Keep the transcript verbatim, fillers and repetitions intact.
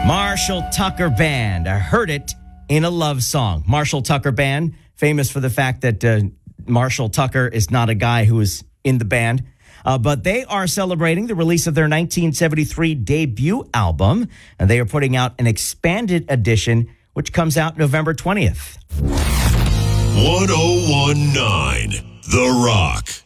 Marshall Tucker Band. I heard it in a love song. Marshall Tucker Band, famous for the fact that uh, Marshall Tucker is not a guy who is in the band. Uh, but they are celebrating the release of their nineteen seventy-three debut album. And they are putting out an expanded edition, which comes out November twentieth. one oh one point nine The Rock.